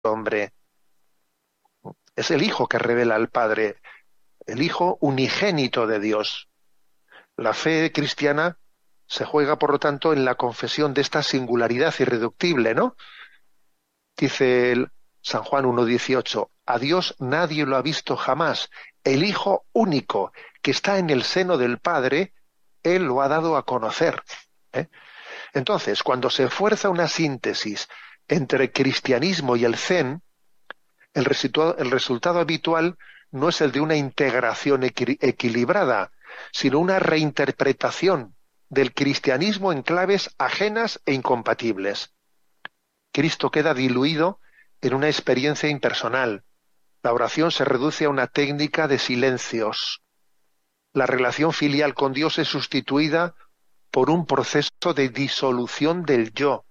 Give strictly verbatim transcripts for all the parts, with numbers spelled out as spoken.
hombre. Es el Hijo que revela al Padre, el Hijo unigénito de Dios. La fe cristiana se juega, por lo tanto, en la confesión de esta singularidad irreductible, ¿no? Dice el San Juan uno dieciocho, a Dios nadie lo ha visto jamás. El Hijo único que está en el seno del Padre, Él lo ha dado a conocer. ¿eh? Entonces, cuando se fuerza una síntesis entre el cristianismo y el zen, el resultado, el resultado habitual no es el de una integración equi- equilibrada, sino una reinterpretación del cristianismo en claves ajenas e incompatibles. Cristo queda diluido en una experiencia impersonal. La oración se reduce a una técnica de silencios. La relación filial con Dios es sustituida por un proceso de disolución del yo.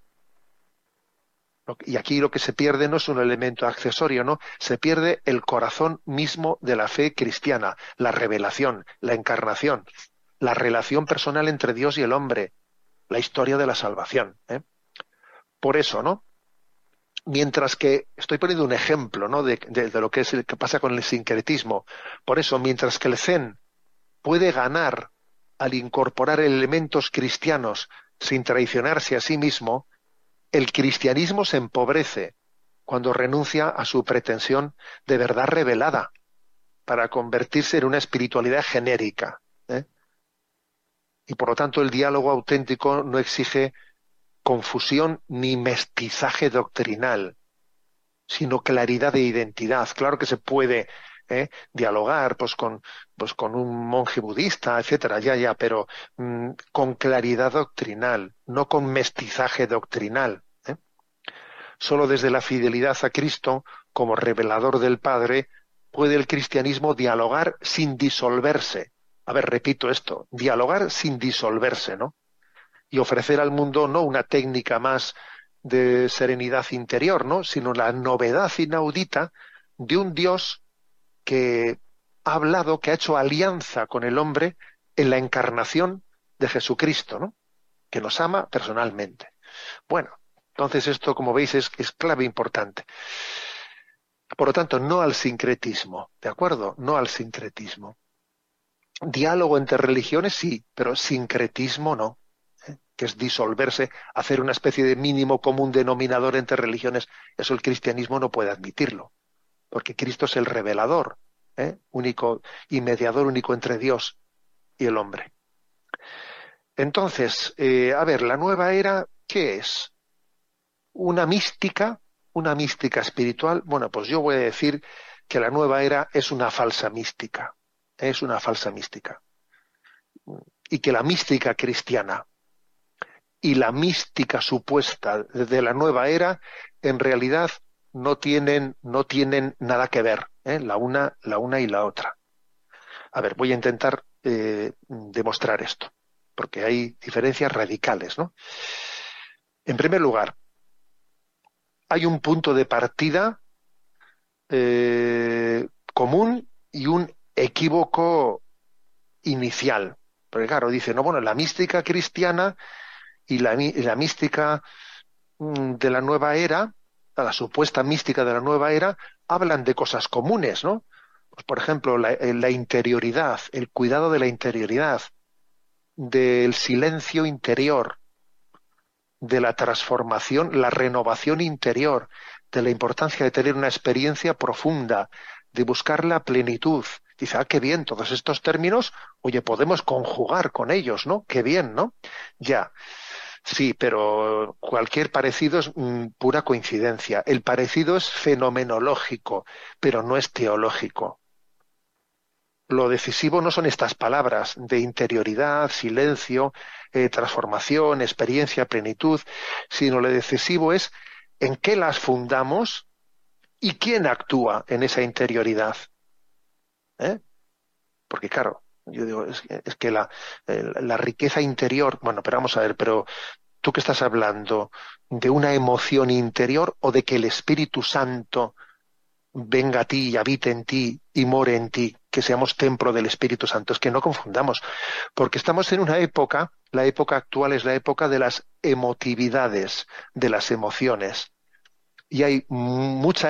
Y aquí lo que se pierde no es un elemento accesorio, ¿no? Se pierde el corazón mismo de la fe cristiana, la revelación, la encarnación, la relación personal entre Dios y el hombre, la historia de la salvación. ¿eh? Por eso, ¿no? Mientras que, estoy poniendo un ejemplo, ¿no? de, de, de lo que es el que pasa con el sincretismo. Por eso, mientras que el Zen puede ganar al incorporar elementos cristianos sin traicionarse a sí mismo, el cristianismo se empobrece cuando renuncia a su pretensión de verdad revelada para convertirse en una espiritualidad genérica. ¿eh? Y por lo tanto el diálogo auténtico no exige confusión ni mestizaje doctrinal, sino claridad de identidad. Claro que se puede ¿eh? dialogar pues con, pues con un monje budista, etcétera, ya, ya, pero mmm, con claridad doctrinal, no con mestizaje doctrinal. ¿eh? Solo desde la fidelidad a Cristo, como revelador del Padre, puede el cristianismo dialogar sin disolverse. A ver, repito esto, dialogar sin disolverse, ¿no? Y ofrecer al mundo no una técnica más de serenidad interior, ¿no? Sino la novedad inaudita de un Dios que ha hablado, que ha hecho alianza con el hombre en la encarnación de Jesucristo, ¿no? Que nos ama personalmente. Bueno, entonces esto, como veis, es, es clave importante. Por lo tanto, no al sincretismo, ¿de acuerdo? No al sincretismo. Diálogo entre religiones sí, pero sincretismo no. que es disolverse, hacer una especie de mínimo común denominador entre religiones, eso el cristianismo no puede admitirlo, porque Cristo es el revelador, ¿eh? único y mediador único entre Dios y el hombre. Entonces, eh, a ver, la nueva era, ¿qué es? ¿Una mística? ¿Una mística espiritual? Bueno, pues yo voy a decir que la nueva era es una falsa mística, es una falsa mística. Y que la mística cristiana y la mística supuesta de la nueva era en realidad no tienen, no tienen nada que ver, ¿eh? la una, la una y la otra. A ver, voy a intentar eh, demostrar esto, porque hay diferencias radicales, ¿no? En primer lugar, hay un punto de partida eh, común y un equívoco inicial. Porque claro, dice, no, bueno, la mística cristiana y la, y la mística mm, de la nueva era, la supuesta mística de la nueva era, hablan de cosas comunes, ¿no? Pues, por ejemplo, la, la interioridad, el cuidado de la interioridad, del silencio interior, de la transformación, la renovación interior, de la importancia de tener una experiencia profunda, de buscar la plenitud. Dice, ah, qué bien, todos estos términos, oye, podemos conjugar con ellos, ¿no? Qué bien, ¿no? Ya. Sí, pero cualquier parecido es mm, pura coincidencia. El parecido es fenomenológico, pero no es teológico. Lo decisivo no son estas palabras de interioridad, silencio, eh, transformación, experiencia, plenitud, sino lo decisivo es en qué las fundamos y quién actúa en esa interioridad. ¿Eh? Porque claro, yo digo, es, es que la, eh, la riqueza interior, bueno, pero vamos a ver, pero ¿tú qué estás hablando? ¿De una emoción interior o de que el Espíritu Santo venga a ti y habite en ti y more en ti, que seamos templo del Espíritu Santo? Es que no confundamos, porque estamos en una época, la época actual es la época de las emotividades, de las emociones. y hay mucha